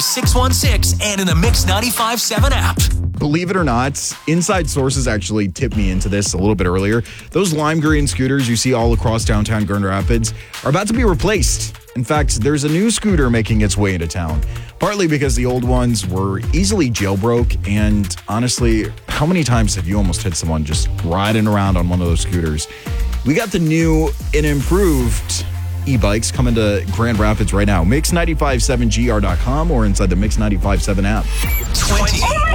616 and in the Mix 95.7 app. Believe it or not, inside sources actually tipped me into this a little bit earlier. Those lime green scooters you see all across downtown Grand Rapids are about to be replaced. In fact, there's a new scooter making its way into town, partly because the old ones were easily jailbroke. And honestly, how many times have you almost hit someone just riding around on one of those scooters? We got the new and improved e-bikes coming to Grand Rapids right now. Mix957gr.com or inside the Mix 95.7 app. 20.